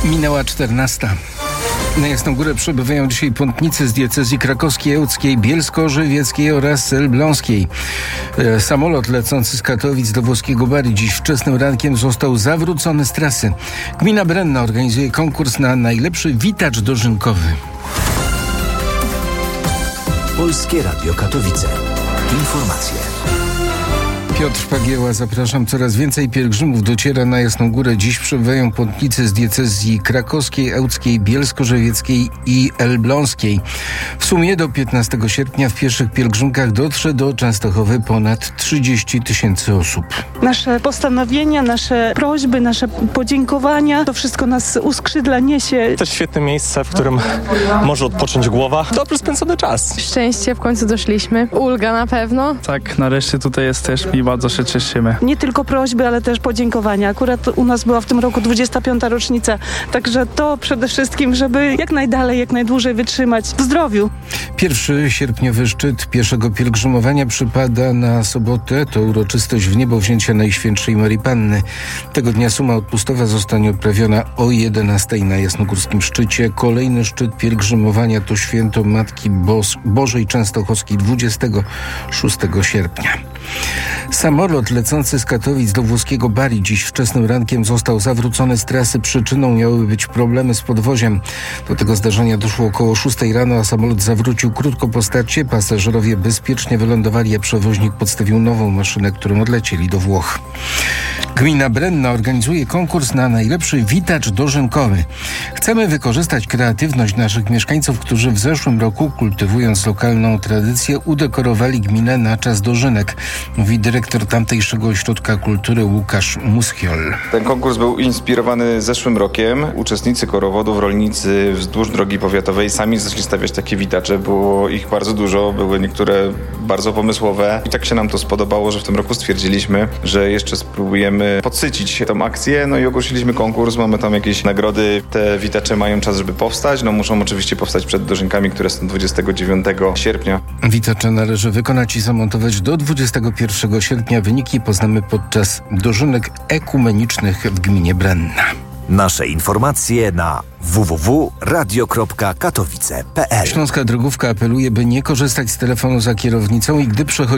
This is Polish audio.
Minęła 14. Na Jasną Górę przybywają dzisiaj pątnicy z diecezji krakowskiej, ełckiej, bielsko-żywieckiej oraz elbląskiej. Samolot lecący z Katowic do włoskiego Bari dziś wczesnym rankiem został zawrócony z trasy. Gmina Brenna organizuje konkurs na najlepszy witacz dożynkowy. Polskie Radio Katowice. Informacje. Piotr Pagieła, zapraszam. Coraz więcej pielgrzymów dociera na Jasną Górę. Dziś przybywają pątnicy z diecezji krakowskiej, ełckiej, bielsko-żywieckiej i elbląskiej. W sumie do 15 sierpnia w pierwszych pielgrzymkach dotrze do Częstochowy ponad 30 000 osób. Nasze postanowienia, nasze prośby, nasze podziękowania, to wszystko nas uskrzydla, niesie. To świetne miejsce, w którym może odpocząć głowa. Dobrze spędzony czas. Szczęście, w końcu doszliśmy. Ulga na pewno. Tak, nareszcie tutaj jesteśmy i bardzo się cieszymy. Nie tylko prośby, ale też podziękowania. Akurat u nas była w tym roku 25. rocznica, także to przede wszystkim, żeby jak najdalej, jak najdłużej wytrzymać w zdrowiu. Pierwszy sierpniowy szczyt pieszego pielgrzymowania przypada na sobotę. To uroczystość wniebowzięcia Najświętszej Marii Panny. Tego dnia suma odpustowa zostanie odprawiona o 11 na jasnogórskim szczycie. Kolejny szczyt pielgrzymowania to święto Matki Bożej Częstochowskiej 26 sierpnia. Samolot lecący z Katowic do włoskiego Bari dziś wczesnym rankiem został zawrócony z trasy. Przyczyną miały być problemy z podwoziem. Do tego zdarzenia doszło około 6 rano, a samolot zawrócił krótko po starcie. Pasażerowie bezpiecznie wylądowali, a przewoźnik podstawił nową maszynę, którą odlecieli do Włoch. Gmina Brenna organizuje konkurs na najlepszy witacz dożynkowy. Chcemy wykorzystać kreatywność naszych mieszkańców, którzy w zeszłym roku, kultywując lokalną tradycję, udekorowali gminę na czas dożynek, mówi dyrektor tamtejszego ośrodka kultury Łukasz Muschiol. Ten konkurs był inspirowany zeszłym rokiem. Uczestnicy korowodów, rolnicy wzdłuż drogi powiatowej sami zaczęli stawiać takie witacze. Było ich bardzo dużo, były niektóre bardzo pomysłowe i tak się nam to spodobało, że w tym roku stwierdziliśmy, że jeszcze spróbujemy podsycić tą akcję, no i ogłosiliśmy konkurs, mamy tam jakieś nagrody. Te witacze mają czas, żeby powstać, no muszą oczywiście powstać przed dożynkami, które są 29 sierpnia. Witacze należy wykonać i zamontować do 21 sierpnia. Wyniki poznamy podczas dożynek ekumenicznych w gminie Brenna. Nasze informacje na www.radio.katowice.pl. Śląska Drogówka apeluje, by nie korzystać z telefonu za kierownicą i gdy przechodzi